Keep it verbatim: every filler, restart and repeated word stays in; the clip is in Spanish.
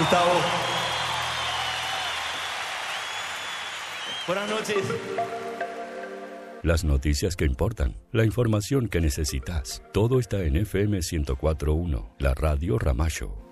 Gustavo. Buenas noches. Las noticias que importan, la información que necesitas, todo está en F M ciento cuatro punto uno, la radio Ramallo.